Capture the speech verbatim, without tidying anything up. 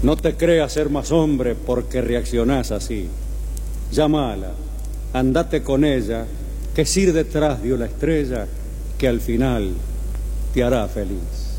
No te creas ser más hombre porque reaccionás así. Llámala, andate con ella, que si ir detrás dio la estrella que al final te hará feliz.